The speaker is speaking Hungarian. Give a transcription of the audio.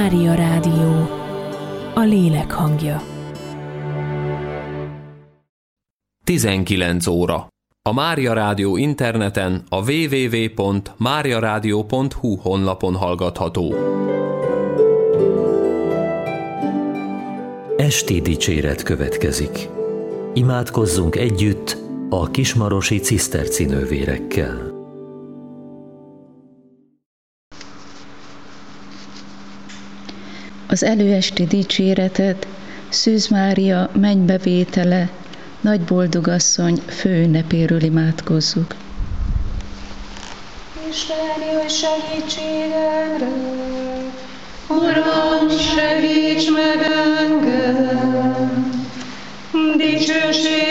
Mária Rádió, a lélek hangja. 19 óra. A Mária Rádió interneten a www.mariaradio.hu honlapon hallgatható. Esti dicséret következik. Imádkozzunk együtt a kismarosi cisztercinővérekkel. Az előesti dicséretet Szűz Mária mennybevétele, Nagy Boldogasszony főünnepéről imádkozzuk. Isten jöjj segítségemre, Uram, segíts meg engem, dicsőség